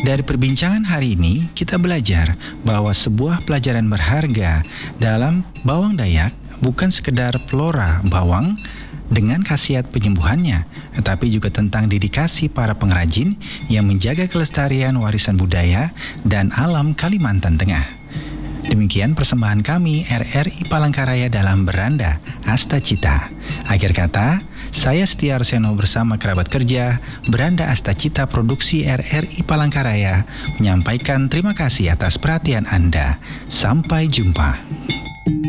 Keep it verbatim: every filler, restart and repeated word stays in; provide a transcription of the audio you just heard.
Dari perbincangan hari ini, kita belajar bahwa sebuah pelajaran berharga dalam bawang Dayak bukan sekedar flora bawang dengan khasiat penyembuhannya, tetapi juga tentang dedikasi para pengrajin yang menjaga kelestarian warisan budaya dan alam Kalimantan Tengah. Demikian persembahan kami R R I Palangkaraya dalam Beranda Astacita. Akhir kata, saya Setia Arseno bersama kerabat kerja Beranda Astacita Produksi R R I Palangkaraya menyampaikan terima kasih atas perhatian Anda. Sampai jumpa.